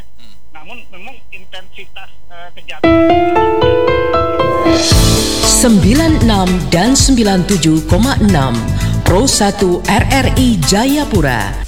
Namun memang intensitas kejahatan 96 dan 97,6 Pro 1 RRI Jayapura